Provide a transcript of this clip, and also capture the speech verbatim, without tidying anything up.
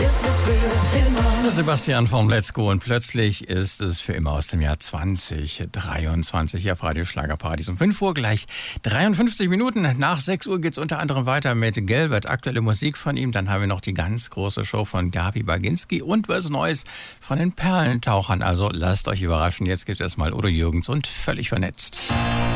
ist es für immer. Der Sebastian vom Let's Go und plötzlich ist es für immer aus dem Jahr zwanzig dreiundzwanzig hier auf Radio Schlagerparadies. Um fünf Uhr gleich dreiundfünfzig Minuten. Nach sechs Uhr geht's unter anderem weiter mit Gelbert, aktuelle Musik von ihm. Dann haben wir noch die ganz große Show von Gabi Baginski und was Neues von den Perlentauchern. Also lasst euch überraschen. Jetzt gibt es erstmal Udo Jürgens und völlig vernetzt.